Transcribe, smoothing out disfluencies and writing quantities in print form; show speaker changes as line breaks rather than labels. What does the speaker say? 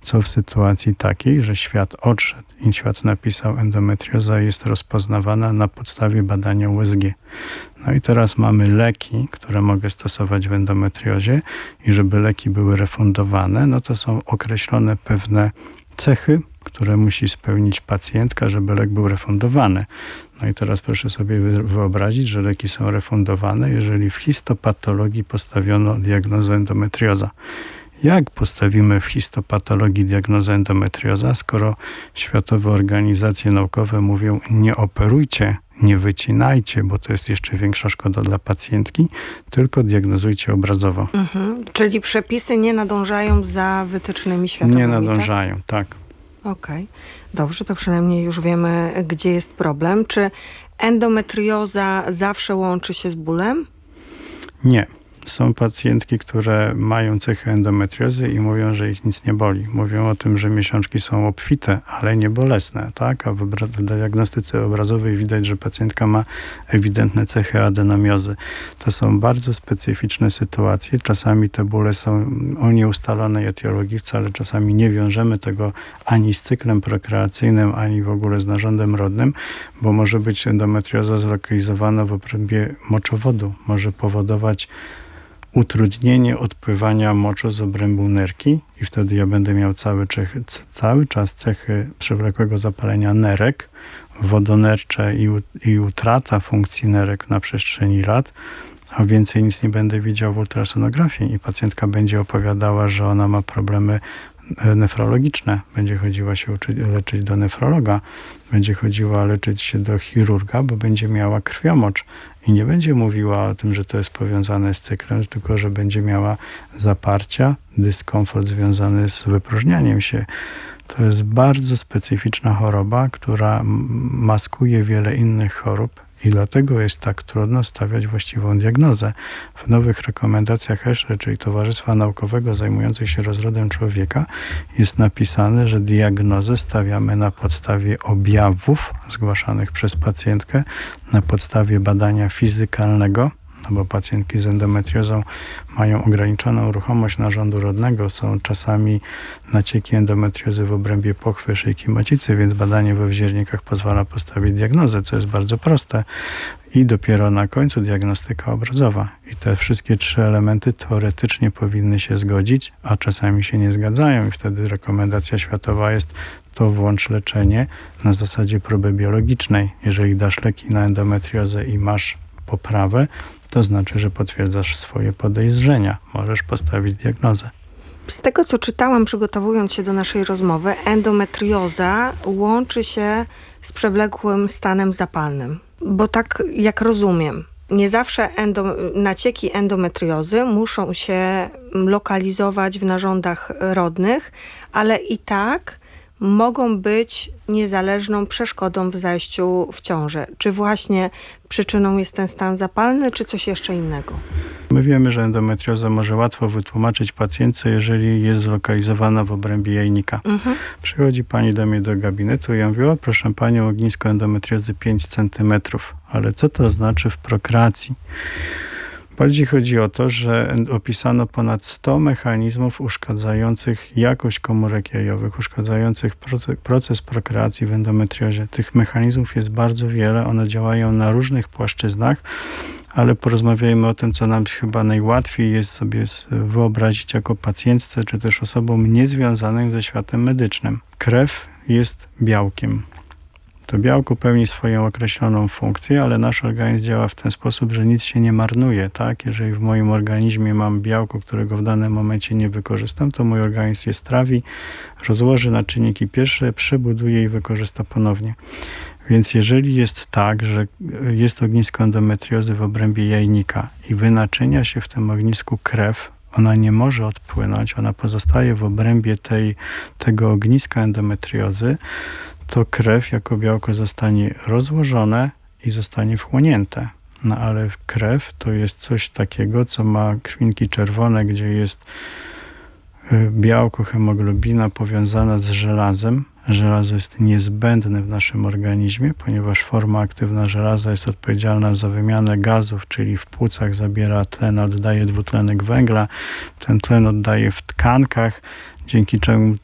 Co w sytuacji takiej, że świat odszedł i świat napisał, endometrioza jest rozpoznawana na podstawie badania USG. No i teraz mamy leki, które mogę stosować w endometriozie i żeby leki były refundowane, no to są określone pewne cechy, które musi spełnić pacjentka, żeby lek był refundowany. No i teraz proszę sobie wyobrazić, że leki są refundowane, jeżeli w histopatologii postawiono diagnozę endometrioza. Jak postawimy w histopatologii diagnozę endometrioza, skoro światowe organizacje naukowe mówią nie operujcie, nie wycinajcie, bo to jest jeszcze większa szkoda dla pacjentki, tylko diagnozujcie obrazowo.
Czyli przepisy nie nadążają za wytycznymi światowymi,
Nie nadążają, tak.
Okej. Dobrze, to przynajmniej już wiemy, gdzie jest problem. Czy endometrioza zawsze łączy się z bólem?
Nie. Są pacjentki, które mają cechy endometriozy i mówią, że ich nic nie boli. Mówią o tym, że miesiączki są obfite, ale nie bolesne, tak? A w diagnostyce obrazowej widać, że pacjentka ma ewidentne cechy adenomiozy. To są bardzo specyficzne sytuacje. Czasami te bóle są o nieustalonej etiologii, wcale czasami nie wiążemy tego ani z cyklem prokreacyjnym, ani w ogóle z narządem rodnym, bo może być endometrioza zlokalizowana w obrębie moczowodu. Może powodować utrudnienie odpływania moczu z obrębu nerki i wtedy ja będę miał cały czas cechy przewlekłego zapalenia nerek, wodonercze i utrata funkcji nerek na przestrzeni lat, a więcej nic nie będę widział w ultrasonografii i pacjentka będzie opowiadała, że ona ma problemy nefrologiczne. Będzie chodziła się leczyć do nefrologa, będzie chodziła leczyć się do chirurga, bo będzie miała krwiomocz i nie będzie mówiła o tym, że to jest powiązane z cyklem, tylko że będzie miała zaparcia, dyskomfort związany z wypróżnianiem się. To jest bardzo specyficzna choroba, która maskuje wiele innych chorób. I dlatego jest tak trudno stawiać właściwą diagnozę. W nowych rekomendacjach ESHRE, czyli Towarzystwa Naukowego zajmujących się rozrodem człowieka, jest napisane, że diagnozę stawiamy na podstawie objawów zgłaszanych przez pacjentkę, na podstawie badania fizykalnego, no bo pacjentki z endometriozą mają ograniczoną ruchomość narządu rodnego, są czasami nacieki endometriozy w obrębie pochwy szyjki macicy, więc badanie we wziernikach pozwala postawić diagnozę, co jest bardzo proste. I dopiero na końcu diagnostyka obrazowa. I te wszystkie trzy elementy teoretycznie powinny się zgodzić, a czasami się nie zgadzają i wtedy rekomendacja światowa jest to włącz leczenie na zasadzie próby biologicznej. Jeżeli dasz leki na endometriozę i masz poprawę, to znaczy, że potwierdzasz swoje podejrzenia. Możesz postawić diagnozę.
Z tego, co czytałam, przygotowując się do naszej rozmowy, endometrioza łączy się z przewlekłym stanem zapalnym. Bo tak jak rozumiem, nie zawsze nacieki endometriozy muszą się lokalizować w narządach rodnych, ale i tak mogą być niezależną przeszkodą w zajściu w ciążę. Czy właśnie przyczyną jest ten stan zapalny, czy coś jeszcze innego?
My wiemy, że endometrioza może łatwo wytłumaczyć pacjentce, jeżeli jest zlokalizowana w obrębie jajnika. Przychodzi pani do mnie do gabinetu i ja mówię, proszę panią, ognisko endometriozy 5 cm. Ale co to znaczy w prokreacji? Bardziej chodzi o to, że opisano ponad 100 mechanizmów uszkadzających jakość komórek jajowych, uszkadzających proces prokreacji w endometriozie. Tych mechanizmów jest bardzo wiele, one działają na różnych płaszczyznach, ale porozmawiajmy o tym, co nam chyba najłatwiej jest sobie wyobrazić jako pacjentce, czy też osobom niezwiązanym ze światem medycznym. Krew jest białkiem. To białko pełni swoją określoną funkcję, ale nasz organizm działa w ten sposób, że nic się nie marnuje, tak? Jeżeli w moim organizmie mam białko, którego w danym momencie nie wykorzystam, to mój organizm je strawi, rozłoży na czynniki pierwsze, przebuduje i wykorzysta ponownie. Więc jeżeli jest tak, że jest ognisko endometriozy w obrębie jajnika i wynaczynia się w tym ognisku krew, ona nie może odpłynąć, ona pozostaje w obrębie tego ogniska endometriozy, to krew jako białko zostanie rozłożone i zostanie wchłonięte. No ale krew to jest coś takiego, co ma krwinki czerwone, gdzie jest białko, hemoglobina powiązana z żelazem. Żelazo jest niezbędne w naszym organizmie, ponieważ forma aktywna żelaza jest odpowiedzialna za wymianę gazów, czyli w płucach zabiera tlen, oddaje dwutlenek węgla. Ten tlen oddaje w tkankach, dzięki czemu